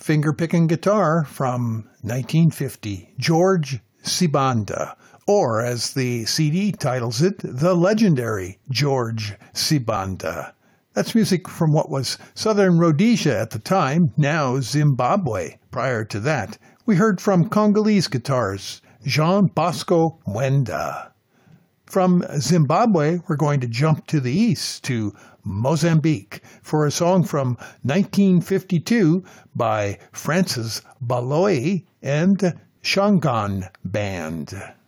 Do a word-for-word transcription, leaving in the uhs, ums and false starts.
finger-picking guitar from nineteen fifty, George Sibanda, or as the C D titles it, the legendary George Sibanda. That's music from what was Southern Rhodesia at the time, now Zimbabwe. Prior to that, we heard from Congolese guitars, Jean Bosco Mwenda. From Zimbabwe, we're going to jump to the east, to Mozambique, for a song from nineteen fifty-two by Francis Baloyi and Shangaan Band.